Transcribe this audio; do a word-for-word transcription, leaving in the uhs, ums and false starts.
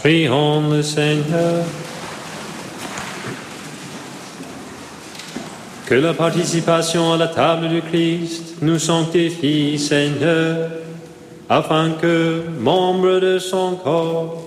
Prions le Seigneur. Que la participation à la table du Christ nous sanctifie, Seigneur, afin que, membres de son corps,